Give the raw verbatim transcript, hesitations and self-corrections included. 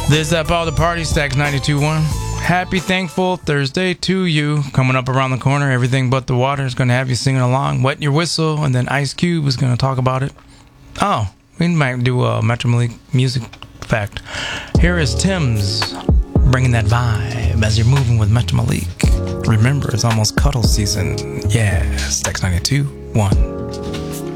This up all the party, Stacks ninety-two point one. Happy Thankful Thursday to you. Coming up around the corner, Everything But the Water is going to have you singing along. Wet Your Whistle, and then Ice Cube is going to talk about it. Oh, we might do a Metro Malik music fact. Here is Tim's bringing that vibe as you're moving with Metro Malik. Remember, it's almost cuddle season. Yeah, Stacks ninety-two point one.